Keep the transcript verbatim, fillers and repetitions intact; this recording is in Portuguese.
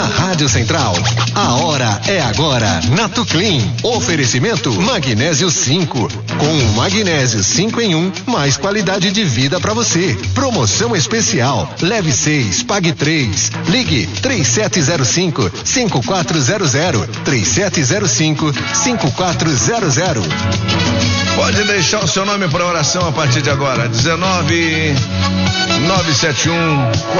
Rádio Central. A hora é agora. Natoclean. Oferecimento Magnésio cinco. Com o Magnésio cinco em um, mais qualidade de vida para você. Promoção especial. Leve seis, pague três. Ligue três sete zero cinco, cinco quatro zero zero. três sete zero cinco, cinco quatro zero zero. Pode deixar o seu nome para oração a partir de agora. dezenove nove sete um